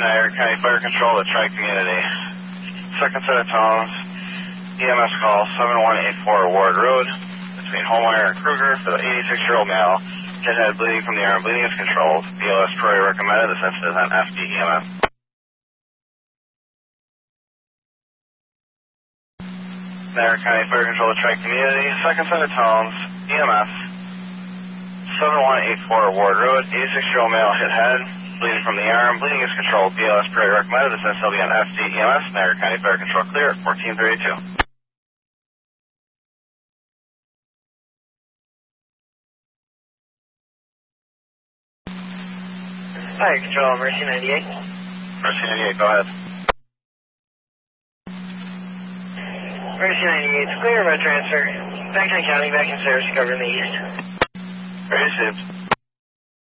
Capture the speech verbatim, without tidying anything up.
Niagara County Fire Control to Tri-Community. Second set of tones, E M S call seven one eight four Ward Road between Holmeyer and Kruger for the eighty-six-year-old male. His head bleeding from the arm, bleeding is controlled. B L S Troy recommended. The census is on F D E M S. Niagara County Fire Control to Tri-Community. Second set of tones, E M S seven one eight four Ward Road, eighty-six-year-old male hit head, bleeding from the arm, bleeding is controlled. B L S Prairie recommended. The census will be on F D E M S. Niagara County Fire Control clear at fourteen thirty-two. Fire Control, Mercy ninety-eight. Mercy ninety-eight, go ahead. Mercy ninety-eight, clear about transfer. Back to the county, back in service, covering the east. Received.